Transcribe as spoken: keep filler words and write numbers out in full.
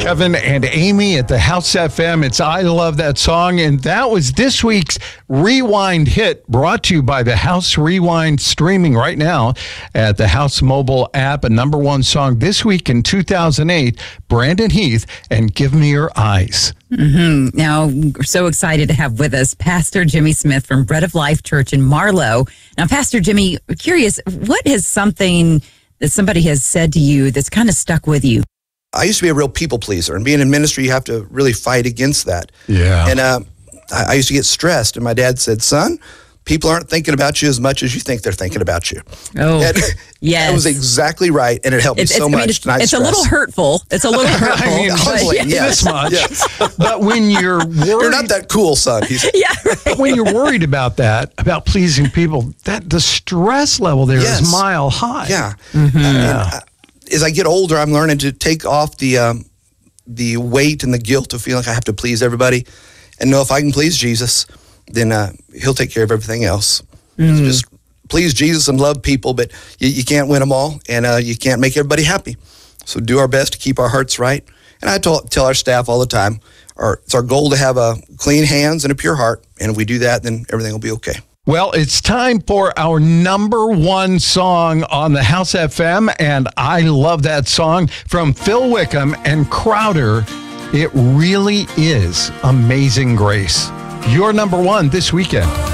Kevin and Amy at the House F M. It's I Love That Song. And that was this week's Rewind hit, brought to you by the House Rewind, streaming right now at the House mobile app. A number one song this week in two thousand eight, Brandon Heath and Give Me Your Eyes. Mm-hmm. Now, we're so excited to have with us Pastor Jimmy Smith from Bread of Life Church in Marlow. Now, Pastor Jimmy, curious, what is something that somebody has said to you that's kind of stuck with you? I used to be a real people pleaser, and being in ministry, you have to really fight against that. Yeah. And uh, I, I used to get stressed, and my dad said, son, people aren't thinking about you as much as you think they're thinking about you. Oh, and yes. That was exactly right, and it helped it's, me so it's, much. I mean, it's, Tonight's it's a stress. little hurtful. It's a little hurtful. I mean, but humbling, yeah. this much. Yes. But when you're worried, You're not that cool, son. He said. Yeah, right. when you're worried about that, about pleasing people, that the stress level there Yes. is mile high. Yeah. Mm-hmm. Uh, and, uh, as I get older, I'm learning to take off the um, the weight and the guilt of feeling like I have to please everybody, and know if I can please Jesus, then uh, He'll take care of everything else. Mm. So just please Jesus and love people, but you, you can't win them all, and uh, you can't make everybody happy. So do our best to keep our hearts right. And I tell, tell our staff all the time, our, it's our goal to have a clean hands and a pure heart, and if we do that, then everything will be okay. Well, it's time for our number one song on the House F M, and I love that song from Phil Wickham and Crowder. It really is Amazing Grace. Your number one this weekend.